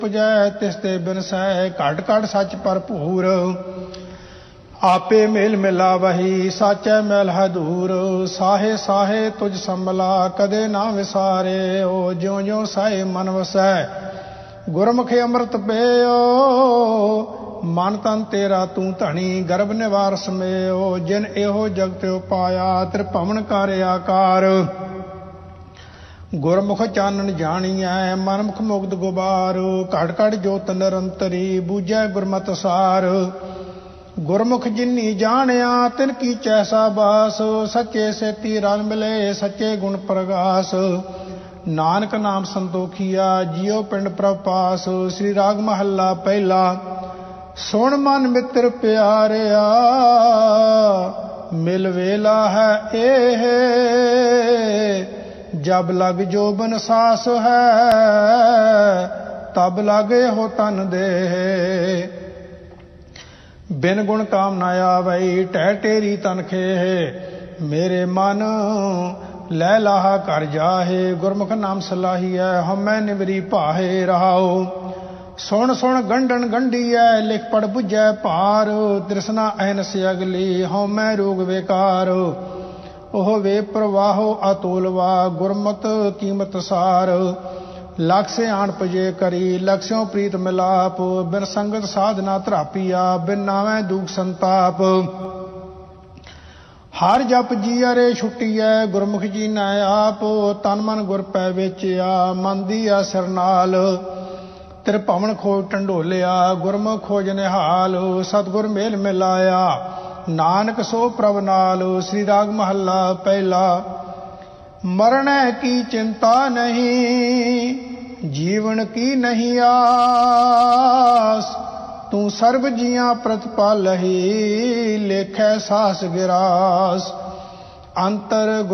ਪੁਜੈ ਤਿਸ ਤੇ ਬਿਨਸੈ ਘਟ ਘਟ ਸੱਚ ਭਰਪੂਰ। ਆਪੇ ਮੇਲ ਮਿਲਾਵਹੀ ਸਾਚੈ ਮੈਲ ਹੈ ਦੂਰ। ਸਾਹੇ ਸਾਹੇ ਤੁਝ ਸੰਭਲਾ ਕਦੇ ਨਾ ਵਿਸਾਰਿਓ। ਜਿਉ ਜਿਉ ਸਾਏ ਮਨ ਵਸੈ ਗੁਰਮੁਖ ਅੰਮ੍ਰਿਤ ਪੀਓ। ਮਨ ਤਨ ਤੇਰਾ ਤੂੰ ਧਣੀ ਗਰਭ ਨਿਵਾਰ ਸਮੇਓ। ਜਿਨ ਇਹੋ ਜਗਤ ਉਪਾਇਆ ਤ੍ਰਿਭਵਨ ਕਰ ਆਕਾਰ। ਗੁਰਮੁਖ ਚਾਨਣ ਜਾਣੀਐ ਮਨਮੁਖ ਮੁਕਤ ਗੁਬਾਰ। ਘਟ ਘਟ ਜੋਤ ਨਿਰੰਤਰੀ ਬੂਝੈ ਗੁਰਮਤਿ ਸਾਰ। ਗੁਰਮੁਖ ਜਿਨੀ ਜਾਣਿਆ ਤਿਨ ਕੀ ਚੈਸਾ ਬਾਸ। ਸੱਚੇ ਸੇਤੀ ਰਲ ਮਿਲੇ ਸੱਚੇ ਗੁਣ ਪ੍ਰਗਾਸ। ਨਾਨਕ ਨਾਮ ਸੰਤੋਖੀਆ ਜਿਉ ਪਿੰਡ ਪ੍ਰਭ ਪਾਸ। ਸ੍ਰੀ ਰਾਗ ਮਹੱਲਾ ਪਹਿਲਾ। ਸੁਣ ਮਨ ਮਿੱਤਰ ਪਿਆਰਿਆ ਮਿਲ ਵੇਲਾ ਹੈ ਇਹ। ਜਬ ਲਗ ਜੋਬਨ ਸਾਸ ਹੈ ਤਬ ਲਾਗੇ ਹੋ ਤਨ ਦੇ। ਬਿਨ ਗੁਣ ਕਾਮ ਨਾ ਆਵਈ ਟਹਿ ਟੇਰੀ ਤਨ ਖੇਹ। ਮੇਰੇ ਮਨ ਲੈ ਲਾਹਾ ਕਰ ਜਾਹੇ ਗੁਰਮੁਖ ਨਾਮ ਸਲਾਹੀਐ ਹਉਮੈ ਨਿਵਰੀ ਭਾਹੇ ਰਹਾਉ। ਸੁਣ ਸੁਣ ਗੰਢਣ ਗੰਢੀਐ ਲਿਖ ਪੜ ਬੁਝੈ ਭਾਰ। ਤ੍ਰਿਸ਼ਨਾ ਅਹਨਸ ਅਗਲੀ ਹਉਮੈ ਰੋਗ ਵੇਕਾਰ। ਉਹ ਵੇ ਪ੍ਰਵਾਹੋ ਅਤੁਲਵਾ ਗੁਰਮਤ ਕੀਮਤ ਸਾਰ। ਲਖ ਸਿਆਣ ਪਜੇ ਕਰੀ ਲਖਿਓ ਪ੍ਰੀਤ ਮਿਲਾਪ। ਬਿਨ ਸੰਗਤ ਸਾਧਨਾ ਧਰਾਪੀਆ ਬਿਨ ਨਾਵੈ ਦੁਖ ਸੰਤਾਪ। ਹਰ ਜਪ ਜੀਅਰੇ ਛੁੱਟੀਐ ਗੁਰਮੁਖ ਜੀ ਨੈ ਆਪ। ਤਨ ਮਨ ਗੁਰ ਪੈ ਵੇਚਿਆ ਮਨ ਦੀਆ ਸਿਰ ਨਾਲ। ਤ੍ਰਿਭਵਨ ਖੋਜ ਢੰਡੋਲਿਆ ਗੁਰਮੁਖ ਖੋਜ ਨਿਹਾਲ। ਸਤਿਗੁਰ ਮੇਲ ਮਿਲਾਇਆ ਨਾਨਕ ਸੋ ਪ੍ਰਭ ਨਾਲ। ਸ੍ਰੀ ਰਾਗ ਮਹੱਲਾ ਪਹਿਲਾ। ਮਰਣੈ ਕੀ ਚਿੰਤਾ ਨਹੀਂ ਜੀਵਨ ਕੀ ਨਹੀਂ ਆਸ। ਤੂੰ ਸਰਬ ਜੀਆਂ ਪ੍ਰਤਪਾਲਹੀ ਲੇਖੈ ਸਾਸ ਗਿਰਾਸ। ਅੰਤਰ